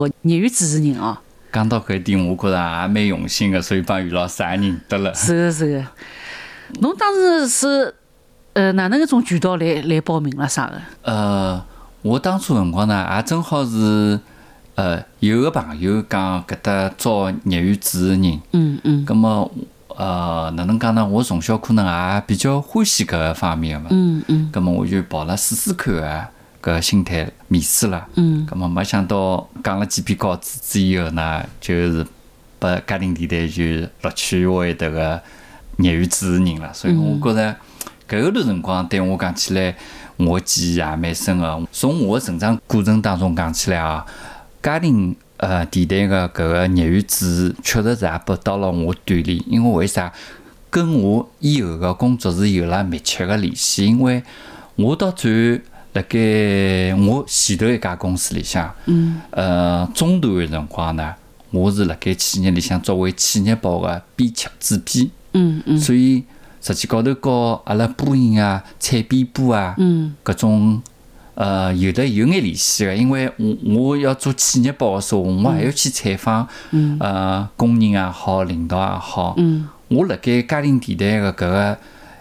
业余主持人哦。 讲到搿点，我觉着也蛮用心的，所以帮于老师也认得了。 是个是个，侬当时是哪能一种渠道来报名了啥个？ 我当初辰光呢，也正好是有个朋友讲搿搭招业余主持人。葛末哪能讲呢？我从小可能也比较欢喜搿个方面个嘛。葛末我就抱了试试看个搿心态面试了。葛末没想到讲了几篇稿子之以后呢，就是拨嘉定电台就录取为迭个业余主持人了。所以我觉着搿个段辰光对我讲起来，我记忆也蛮深个。从我的成长过程当中讲起来啊，嘉定电台个搿个业余主持确实是也拨到了我锻炼。因为为啥？跟我以后个工作是有了密切个联系。因为我到最后辣盖我前头一家公司里向，中段个辰光呢，我是辣盖企业里向作为企业报个编辑主编。所以实际高头和阿拉播音啊、采编部啊，搿种有眼联系个。因为我要做企业报个时候，我还要去采访工人也好、领导也好。我辣盖嘉定电台个搿个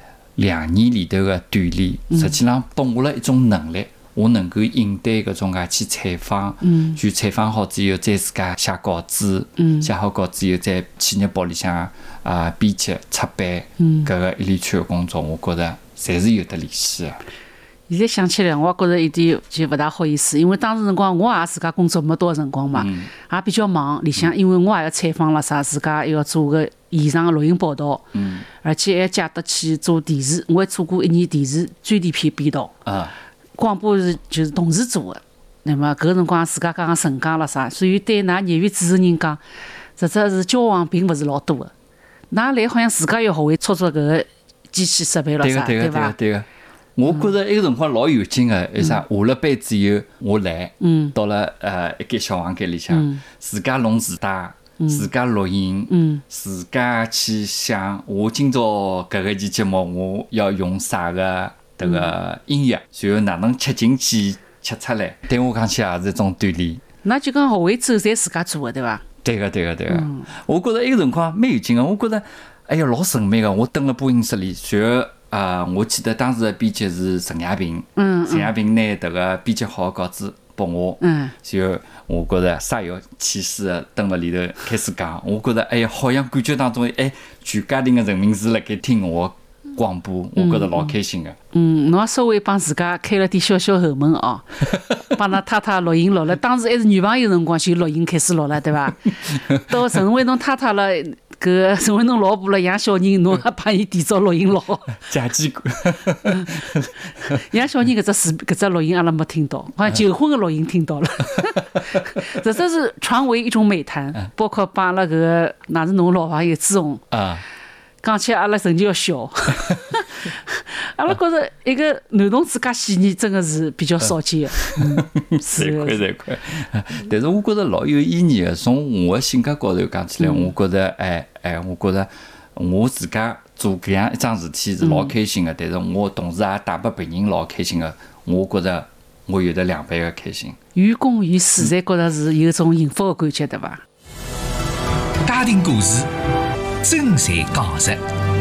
2年里头个锻炼，实际上拨我了一种能力，我能够应对搿种去采访。就采访好之后，再自家写稿子，写好稿子以后，在企业报里向编辑、出版搿个一连串个工作，我觉着侪是有得联系个。 现在想起来，我也觉着有点就勿大好意思，因为当时辰光我也自家工作没多少辰光嘛，也比较忙。里向因为我也要采访了啥，自家又要做个现场个录音报道，而且还借得去做电视，我还做过1年电视专题片编导。广播是就是同时做个，那么搿个辰光自家刚刚成家了啥，所以对㑚业余主持人讲，实质是交往并勿是老多个。㑚来好像自家要学会操作搿个机器设备了啥，对伐？ 对个。我觉着埃个辰光老有劲个，为啥？下了班之后，我来到了一间小房间里向，自家弄磁带，自家录音，自家去想我今朝搿个期节目我要用啥个迭个音乐，然后哪能切进去切出来，对我讲起来也是一种锻炼。 那就讲学会之后侪自家做个，对伐？ 对个。我觉着埃个辰光蛮有劲个，我觉着哎呀老神秘个。我蹲辣播音室里，然后我记得当时的编辑是陈亚平，陈亚平拿迭个编辑好的稿子拨我，然后我觉着煞有其事的蹲辣里头开始讲，我觉着哎呀，好像感觉当中全嘉定的人民是辣盖听我广播，我觉着老开心的。 侬也稍微帮自家开了点小小后门哦，帮㑚太太录音录了，当时还是女朋友辰光就录音开始录了，对伐？到成为侬太太了。搿成为侬老婆了，养小人，侬还帮伊提早录音录， 假机关。 养小人搿只录音阿拉没听到，好像求婚的录音听到了。这是传为一种美谈，包括帮阿拉搿个哪是侬老朋友朱红讲起阿拉成就要笑。阿拉觉着一个男同志介细腻，真的是比较少见的。 侪快。但是我觉着老有意义的。从我的性格高头讲起来，我觉着我觉着我自家做搿样一桩事体是老开心的。但是我同时也带拨别人老开心的。我觉着我有得2倍的开心。 于公于私，侪觉着是有种幸福的感觉，对伐？ 家庭故事，真侪讲实。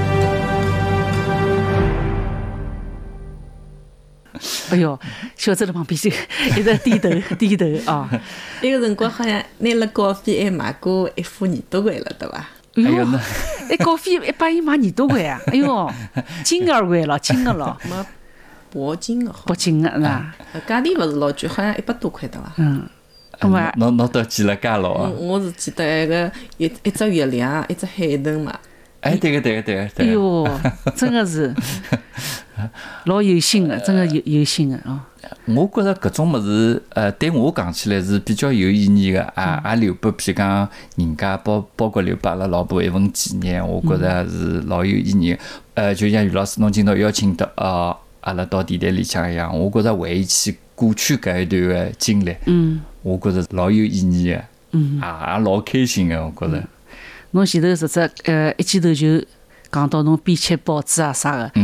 哎哟，小周辣旁边就一直低头啊！ 那个辰光好像拿了稿费还买过一副耳朵环了，对伐？ 哎哟，那稿费一帮伊买耳朵环啊！哎哟，金耳环了，金个了， 没铂金的好， 铂金的是吧？ 价钿勿是老贵，好像100多块，对伐？ 侬都记了介牢啊！ 我是记得那个一只月亮，一只海豚嘛。 对个。 哎哟，真的是老有心的，真的有心的啊！ 我觉着搿种物事，对我讲起来是比较有意义的，也留拨譬如讲人家，包括留拨阿拉老婆一份纪念，我觉着是老有意义的。就像于老师侬今朝邀请到阿拉到电台里向一样，我觉着回忆起过去搿一段的经历，我觉着老有意义的，也老开心的，我觉着。 侬前头实质一记头就讲到侬编辑报纸啊啥个，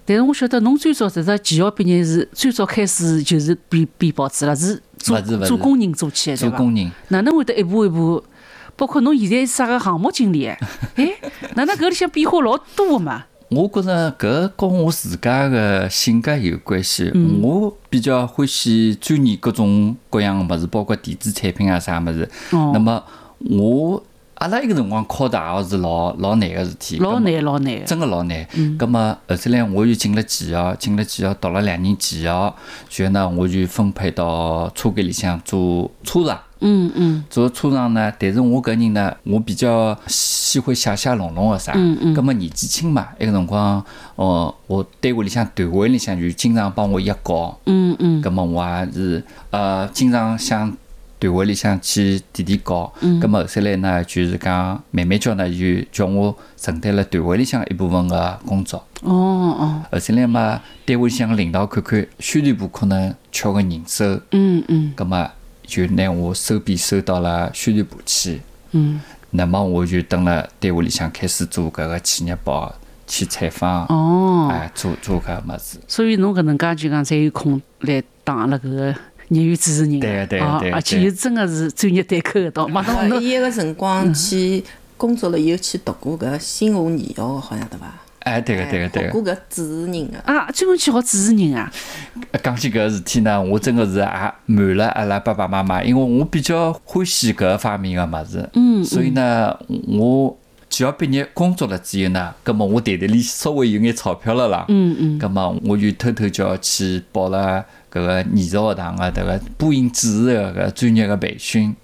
但是我晓得侬最早这只技校毕业是最早开始就是编报纸了，是做工人做起的，对伐？ 做工人。 哪能会得一步一步？包括侬现在是啥个项目经理？哎，哪能搿里向变化老多嘛？ 我觉着搿跟我自家个性格有关系。我比较欢喜钻研各种各样个物事，包括电子产品啊啥物事。那么阿拉一个辰光考大学是老难个事体， 老难， 真个老难。葛么后头来我就进了技校，读了2年技校，然后呢我就分配到车间里向做车厂。做车厂呢，但是我搿人呢，我比较喜欢写弄个啥。葛么年纪轻嘛，埃个辰光，我单位里向团委里向就经常帮我约稿。葛么我也是经常向团委里向去提稿。葛么后头来呢，就是讲慢慢叫呢，就叫我承担了团委里向一部分个工作。后头来嘛，单位里向领导看看宣传部可能缺个人手。葛么就拿我收编收到了宣传部去。那么我就蹲了单位里向开始做搿个企业报，去采访。做搿物事。 所以侬搿能介就讲才有空来当阿拉搿个业余主持人。 对， 而且又真个是专业对口的到。 伊一个辰光去工作了，又去读过搿新华艺校，好像对伐？ 对个。 学过搿主持人个。 专门去学主持人啊！ 讲起搿个事体呢，我真个是也瞒了阿拉爸爸妈妈，因为我比较欢喜搿方面个物事。所以呢，我只要毕业工作了之后呢，葛么我袋袋里稍微有眼钞票了啦。葛么我就偷偷叫去报了搿个艺术学堂个迭个播音主持个搿专业个培训。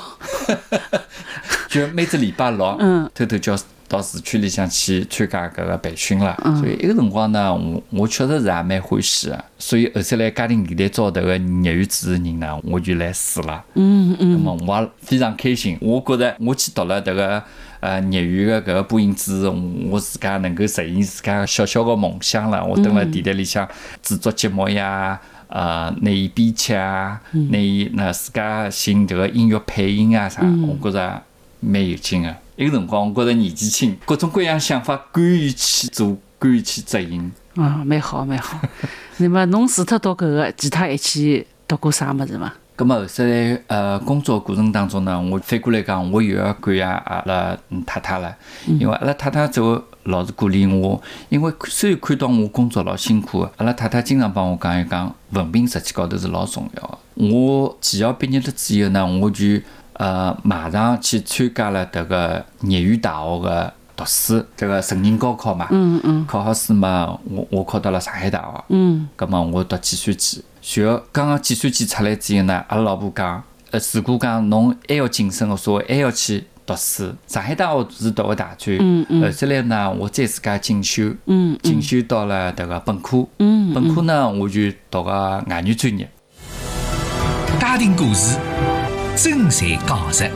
就每只礼拜六，偷偷叫到市区里向去参加搿个培训了。所以一个辰光呢，我确实是也蛮欢喜的。所以后头来家庭电台招迭个业余主持人呢，我就来试了。那么我也非常开心。我觉着我去读了迭个业余的搿个播音主持，我自家能够实现自家小小的梦想了。我蹲辣电台里向制作节目呀。拿伊编辑啊，拿伊自家寻迭个音乐配音啊啥，我觉着蛮有劲个。一个辰光，我觉着年纪轻，各种各样想法，敢于去做，敢于去执行。 蛮好。那么侬除脱读搿个，其他一起读过啥物事伐？ 咁么后头来工作过程当中呢，我反过来讲，我又要感谢阿拉太太了，因为阿拉太太就老是鼓励我，因为虽然看到我工作老辛苦的，阿拉太太经常帮我讲一讲，文凭实际高头是老重要的。我技校毕业了之后呢，我就马上去参加了迭个业余大学的读书，这个成人高考嘛。考好试嘛，我考到了上海大学。咁么我读计算机。然后刚刚计算机出来之后呢，阿拉老婆讲，如果讲侬还要晋升的说，还要去读书。上海大学是读个大专。后头来呢，我再自家进修。进修到了迭个本科。本科呢，我就读个外语专业。 家庭故事，真侪讲实。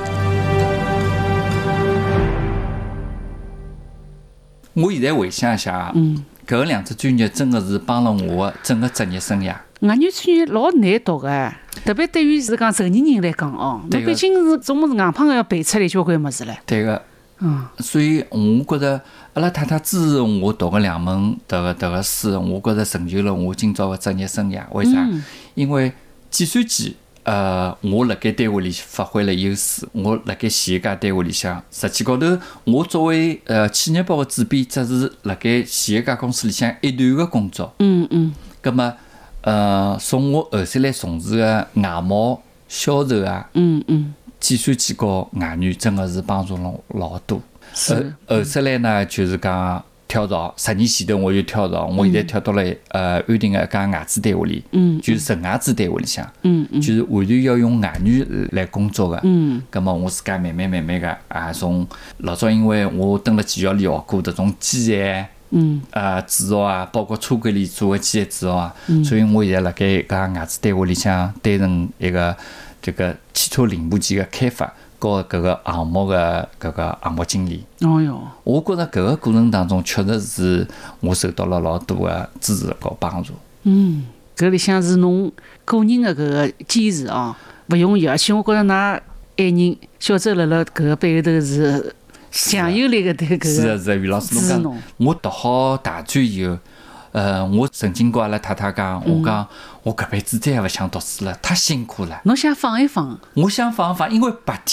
我现在回想一下，搿2只专业真的是帮了我的整个职业生涯。 外语专业老难读个，特别对于是讲成年人来讲哦，侬毕竟是总么是硬胖个要背出来交关物事唻。 对个。所以我觉着阿拉太太支持我读个2门迭个书，我觉着成就了我今朝个职业生涯。为啥？因为计算机。我辣盖单位里发挥了优势。我辣盖企业家单位里向，实际高头，我作为企业报的主编，只是辣盖企业家公司里向一段个工作。葛么，从我后头来从事个外贸销售啊，计算机和外语真的是帮助了老多。后头来呢，就是讲。跳槽，10年前头我就跳槽，我现在跳到了安定个一家外资单位里，就是纯外资单位里向，就是完全要用外语来工作个。咁么我自家慢慢个也从老早，因为我蹲辣技校里学过迭种机械制造啊，包括车间里做个机械制造啊，所以我现在辣盖一家外资单位里向担任一个这个汽车零部件个开发。和搿个项目的搿个项目经理。我觉着搿个过程当中确实是我受到了老多的支持和帮助。 搿里向是侬个人的搿个坚持哦，勿容易。而且我觉着㑚爱人小周辣辣搿个背后头是强有力的对搿个是于老师侬讲，我读好大专以后， 我曾经跟阿拉太太讲，我讲我搿辈子再也勿想读书了，太辛苦了。 侬想放一放， 我想放一放，因为白